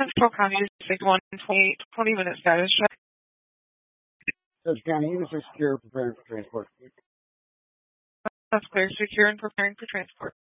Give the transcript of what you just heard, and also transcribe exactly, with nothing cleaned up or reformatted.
Central County six one twenty twenty minute status check. Judge County, he was secure, preparing for transport. That's clear, secure and preparing for transport.